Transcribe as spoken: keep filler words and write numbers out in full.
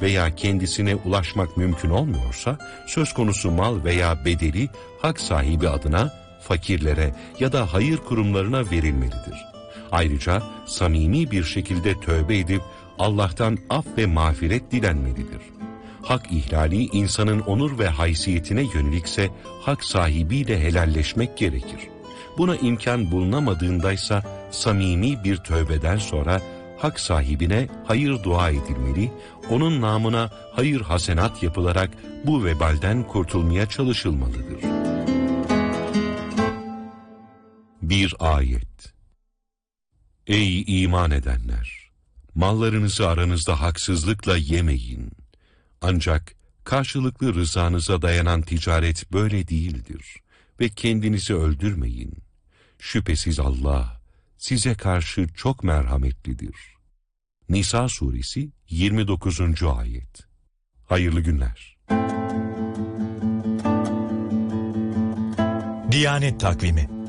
veya kendisine ulaşmak mümkün olmuyorsa, söz konusu mal veya bedeli hak sahibi adına fakirlere ya da hayır kurumlarına verilmelidir. Ayrıca samimi bir şekilde tövbe edip Allah'tan af ve mağfiret dilenmelidir. Hak ihlali insanın onur ve haysiyetine yönelikse hak sahibiyle helalleşmek gerekir. Buna imkan bulunamadığındaysa samimi bir tövbeden sonra hak sahibine hayır dua edilmeli, onun namına hayır hasenat yapılarak bu vebalden kurtulmaya çalışılmalıdır. Bir ayet. Ey iman edenler! Mallarınızı aranızda haksızlıkla yemeyin. Ancak karşılıklı rızanıza dayanan ticaret böyle değildir. Ve kendinizi öldürmeyin. Şüphesiz Allah size karşı çok merhametlidir. Nisa suresi yirmi dokuzuncu ayet. Hayırlı günler. Diyanet Takvimi